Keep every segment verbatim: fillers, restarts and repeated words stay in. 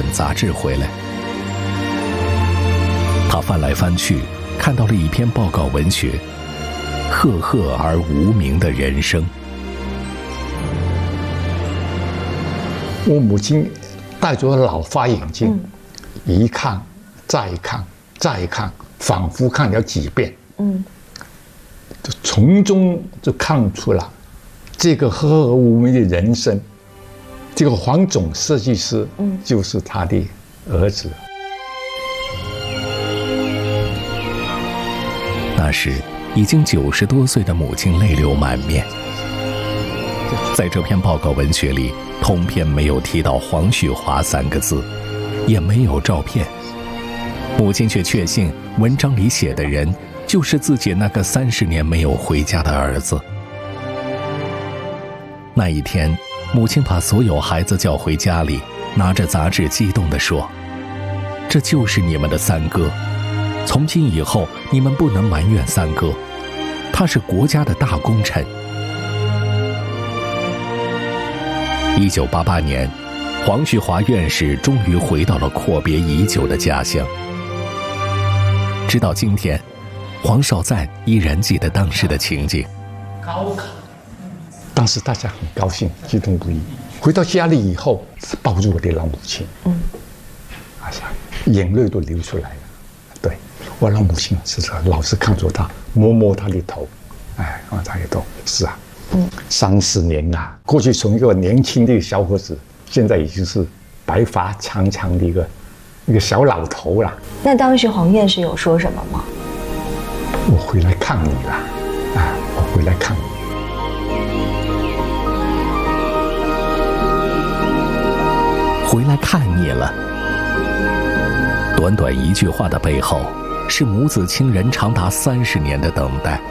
杂志回来。他翻来翻去，看到了一篇报告文学，赫赫而无名的人生。 我母亲戴着老花眼镜，嗯、一看再看再看，反复看了几遍，嗯，就从中就看出了这个赫赫无名的人生。这个黄总设计师，嗯，就是他的儿子。 那时已经九十多岁的母亲泪流满面。在这篇报告文学里，通篇没有提到黄旭华三个字，也没有照片。母亲却确信文章里写的人就是自己那个三十年没有回家的儿子。那一天，母亲把所有孩子叫回家里，拿着杂志激动地说：“这就是你们的三哥，从今以后你们不能埋怨三哥，他是国家的大功臣。”一九八八年，黄旭华院士终于回到了阔别已久的家乡。直到今天，黄绍赞依然记得当时的情景。 高考，当时大家很高兴，激动不已。回到家里以后，抱住我的老母亲，嗯，哎呀，眼泪都流出来了。对，我老母亲是老是看着他，摸摸他的头，哎，摸他的头，是啊。嗯，三十年啊，过去从一个年轻的小伙子，现在已经是白发苍苍的一个一个小老头了。 那当时黄院士有说什么吗？ 我回来看你了，啊，我回来看你。 回来看你了。短短一句话的背后，是母子亲人长达三十年的等待。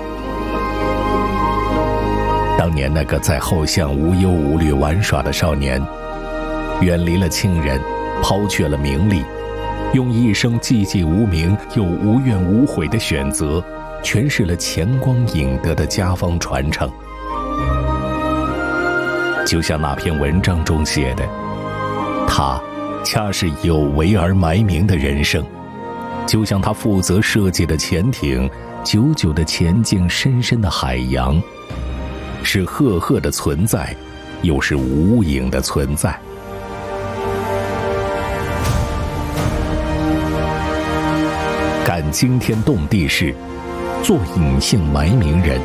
当年那个在后巷无忧无虑玩耍的少年，远离了亲人，抛却了名利，用一生寂寂无名又无怨无悔的选择，诠释了钱光引得的家风传承。就像那篇文章中写的，他恰是有为而埋名的人生，就像他负责设计的潜艇，久久地前进深深的海洋，是赫赫的存在，又是无影的存在。干惊天动地事，做隐姓埋名人。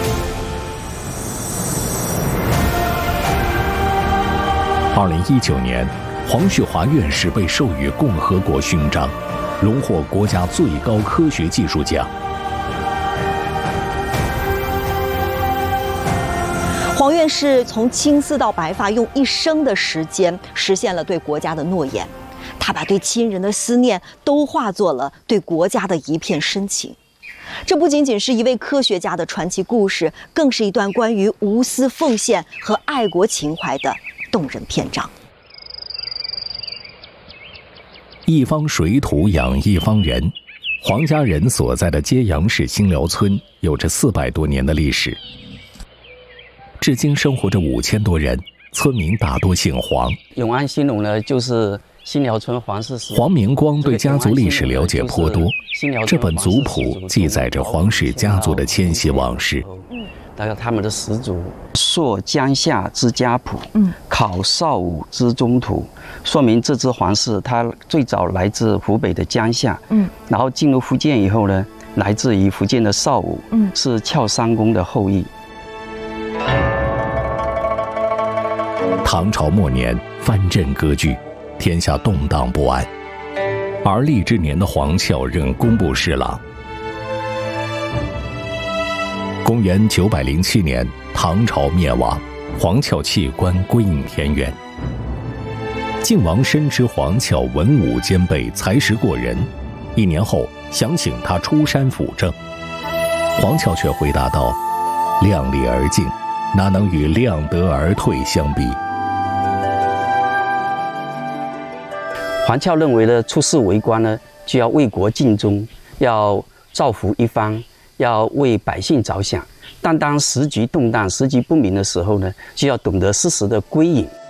二零一九年，黄旭华院士被授予共和国勋章，荣获国家最高科学技术奖。 黄院士从青丝到白发，用一生的时间实现了对国家的诺言。他把对亲人的思念都化作了对国家的一片深情。这不仅仅是一位科学家的传奇故事，更是一段关于无私奉献和爱国情怀的动人篇章。 一方水土养一方人，黄家人所在的揭阳市新寮村有着四百多年的历史，至今生活着五千多人，村民大多姓黄。 永安兴隆呢，就是新寮村黄氏氏。 黄明光对家族历史了解颇多，这本族谱记载着黄氏家族的迁徙往事。 大概他们的始祖溯江夏之家谱，嗯，考邵武之中途，说明这支黄氏它最早来自湖北的江夏，嗯，然后进入福建以后呢，来自于福建的邵武，嗯，是俏三公的后裔。 唐朝末年，藩镇割据，天下动荡不安，而立之年的黄翘任工部侍郎。公元九百零七年，唐朝灭亡，黄翘弃官归隐田园。晋王深知黄翘文武兼备，才识过人，一年后想请他出山辅政。黄翘却回答道：“量力而进，哪能与量得而退相比？” 黄翘认为呢，出仕为官呢，就要为国尽忠，要造福一方，要为百姓着想。但当时局动荡、时局不明的时候呢，就要懂得适时的归隐。